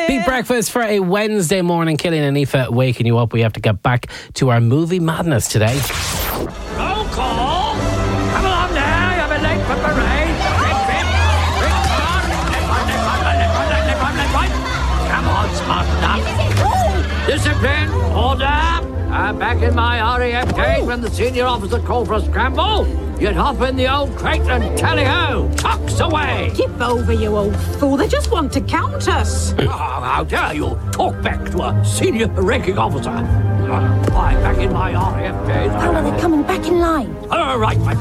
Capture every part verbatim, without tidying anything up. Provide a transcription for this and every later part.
Beat breakfast for a Wednesday morning. Killian and Aoife waking you up. We have to get back to our movie madness today. Roll call! Come along now, you've been late for parade. Quick, quick, quick, come on. Left one, left one, left one, left one, left one. Come on, smarten up. Discipline, order. I'm back in my R A F cage when the senior officer called for a scramble. You'd hop in the old crate and tally-ho, tucks away. Give over, you old fool. They just want to count us. Oh, how dare you talk back to a senior ranking officer? I'm back in my R A F cage. How are they coming back in line? All right, my...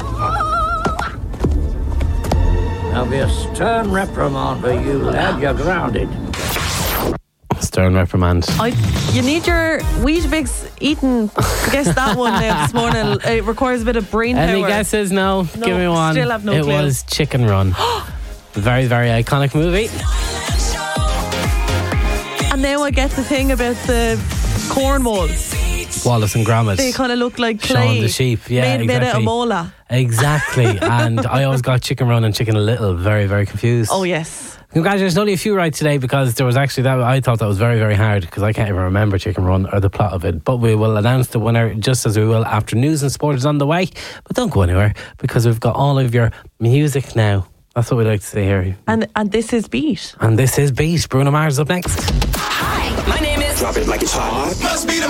There'll be a stern reprimand for you, lad. You're grounded. Stern reprimand. I, you need your Weetabix eaten. Guess that one now this morning. It requires a bit of brain power. Any guesses? No? No, Give me one. still have no it clue. was Chicken Run. Very, very iconic movie. And now I get the thing about the corn walls. Wallace and Gromit. They kind of look like clay. Shaun the Sheep. Yeah, made, exactly. made out of mola. Exactly. And I always got Chicken Run and Chicken Little very, very confused. Oh, yes. Congratulations, only a few right today because there was actually that. I thought that was very, very hard because I can't even remember Chicken Run or the plot of it. But we will announce the winner just as we will after news and sport is on the way. But don't go anywhere because we've got all of your music now. That's what we like to say here. And and this is Beat. And this is Beat. Bruno Mars is up next. Hi, my name is. Drop it like it's hot. Must be the